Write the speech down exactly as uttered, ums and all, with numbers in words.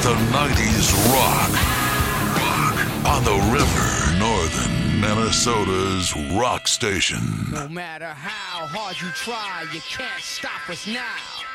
the nineties rock. Rock. On the river, northern Minnesota's rock station. No matter how hard you try, you can't stop us now.